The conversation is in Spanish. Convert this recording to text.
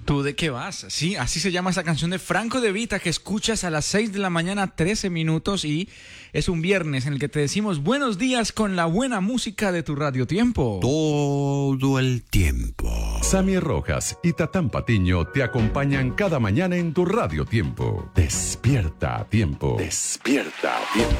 ¿Tú de qué vas? Sí, así se llama esa canción de Franco De Vita que escuchas a las 6 de la mañana, 13 minutos, y es un viernes en el que te decimos buenos días con la buena música de tu Radio Tiempo. Todo el tiempo. Sammy Rojas y Tatán Patiño te acompañan cada mañana en tu Radio Tiempo. Despierta a tiempo. Despierta a tiempo.